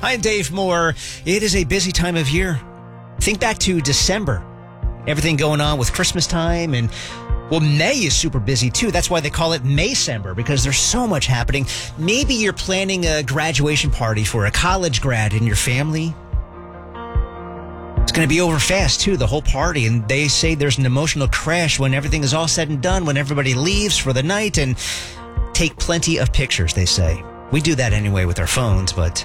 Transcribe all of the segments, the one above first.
Hi, I'm Dave Moore. It is a busy time of year. Think back to December. Everything going on with Christmas time and, well, May is super busy too. That's why they call it Maycember, because there's so much happening. Maybe you're planning a graduation party for a college grad in your family. It's going to be over fast too, the whole party. And they say there's an emotional crash when everything is all said and done, when everybody leaves for the night, and take plenty of pictures, they say. We do that anyway with our phones, but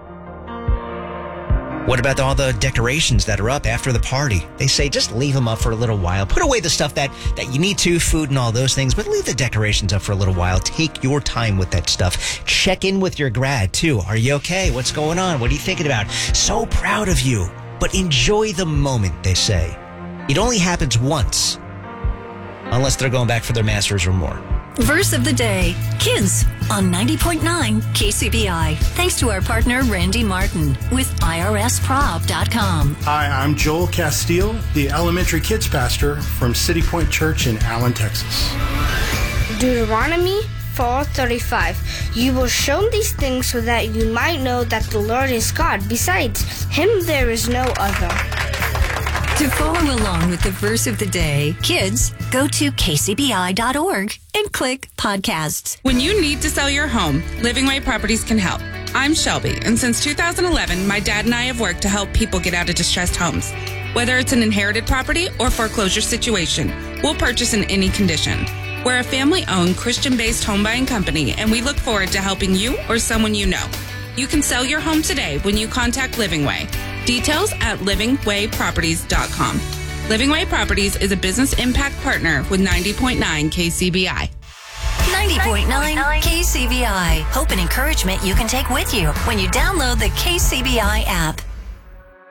what about all the decorations that are up after the party? They say just leave them up for a little while. Put away the stuff that you need to, food and all those things, but leave the decorations up for a little while. Take your time with that stuff. Check in with your grad, too. Are you okay? What's going on? What are you thinking about? So proud of you, but enjoy the moment, they say. It only happens once, unless they're going back for their master's or more. Verse of the day, Kids on 90.9 KCBI. Thanks to our partner, Randy Martin with IRSProb.com. Hi, I'm Joel Castile, the elementary kids pastor from City Point Church in Allen, Texas. Deuteronomy 4:35. You will show these things so that you might know that the Lord is God. Besides him, there is no other. To follow along with the verse of the day, kids, go to kcbi.org and click podcasts. When you need to sell your home, Living Way Properties can help. I'm Shelby, and since 2011, my dad and I have worked to help people get out of distressed homes. Whether it's an inherited property or foreclosure situation, we'll purchase in any condition. We're a family-owned, Christian-based home buying company, and we look forward to helping you or someone you know. You can sell your home today when you contact Living Way. Details at livingwayproperties.com. Living Way Properties is a business impact partner with 90.9 KCBI. 90.9 KCBI. Hope and encouragement you can take with you when you download the KCBI app.